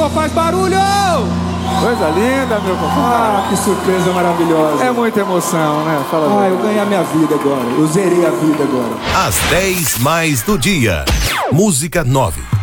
Pô, faz barulho! Coisa linda, meu compadre. Ah, que surpresa maravilhosa. É muita emoção, né? Fala Ah, eu ganhei a minha vida agora. Eu zerei a vida agora. Às 10 mais do dia. Música 9.